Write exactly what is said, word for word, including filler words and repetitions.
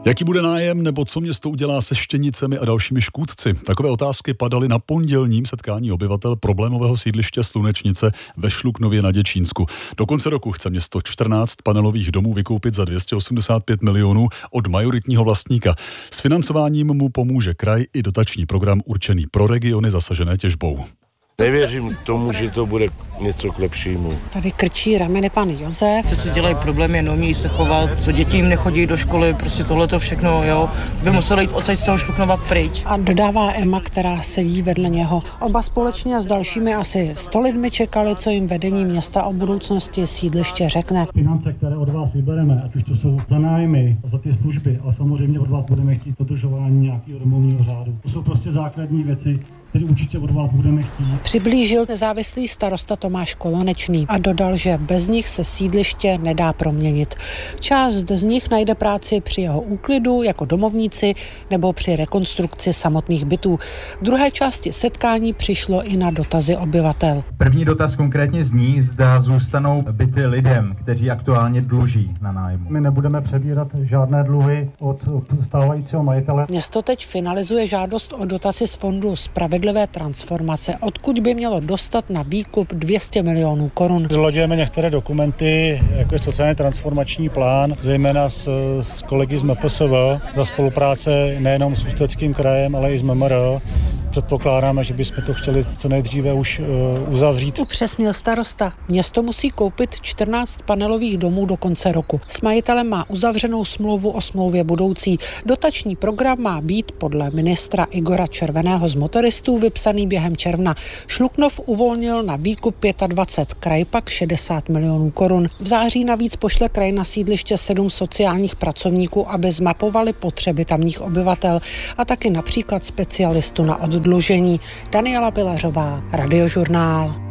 Jaký bude nájem nebo co město udělá se štěnicemi a dalšími škůdci? Takové otázky padaly na pondělním setkání obyvatel problémového sídliště Slunečnice ve Šluknově na Děčínsku. Do konce roku chce město čtrnáct panelových domů vykoupit za dvě stě osmdesát pět milionů od majoritního vlastníka. S financováním mu pomůže kraj i dotační program určený pro regiony zasažené těžbou. Nevěřím tomu, že to bude něco k lepšímu. Tady krčí rameny pan Josef. Co dělají problémy, neumí se chovat, co děti jim nechodí do školy, prostě tohleto všechno, jo, by museli jít odsaď z toho Šluknova pryč. A dodává Emma, která sedí vedle něho. Oba společně s dalšími asi sto lidmi čekali, co jim vedení města o budoucnosti sídliště řekne. Finance, které od vás vybereme, ať už to jsou za nájmy, za ty služby, ale samozřejmě od vás budeme chtít dodržování nějakého domovního řádu. To jsou prostě základní věci, který určitě od vás budeme chtít. Přiblížil nezávislý starosta Tomáš Kolonečný a dodal, že bez nich se sídliště nedá proměnit. Část z nich najde práci při jeho úklidu jako domovníci nebo při rekonstrukci samotných bytů. V druhé části setkání přišlo i na dotazy obyvatel. První dotaz konkrétně zní, zda zůstanou byty lidem, kteří aktuálně dluží na nájmu. My nebudeme přebírat žádné dluhy od stávajícího majitele. Město teď finalizuje žádost o dotaci z fondu Spravedlivé transformace, odkud by mělo dostat na výkup dvě stě milionů korun. Zlaďujeme některé dokumenty, jako je sociálně transformační plán, zejména s, s kolegy z M P S V, za spolupráce nejenom s Ústeckým krajem, ale i s M M R. Předpokládáme, že bychom to chtěli co nejdříve už uh, uzavřít. Upřesnil starosta. Město musí koupit čtrnáct panelových domů do konce roku. S majitelem má uzavřenou smlouvu o smlouvě budoucí. Dotační program má být podle ministra Igora Červeného z Motoristů vypsaný během června. Šluknov uvolnil na výkup dvacet pět, kraj pak šedesát milionů korun. V září navíc pošle kraj na sídliště sedm sociálních pracovníků, aby zmapovali potřeby tamních obyvatel a taky například specialistu na oddlužení. Daniela Pilařová, Radiožurnál.